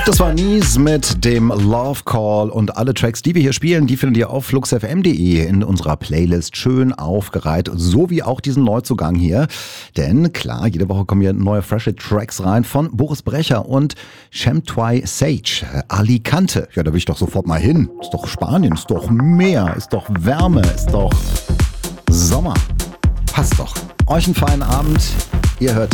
Das war Nies mit dem Love Call und alle Tracks, die wir hier spielen, die findet ihr auf fluxfm.de in unserer Playlist schön aufgereiht, so wie auch diesen Neuzugang hier. Denn klar, jede Woche kommen hier neue frische Tracks rein von Boris Brecher und Chemtway Sage, Alicante. Ja, da will ich doch sofort mal hin. Ist doch Spanien, ist doch Meer, ist doch Wärme, ist doch Sommer. Passt doch. Euch einen feinen Abend. Ihr hört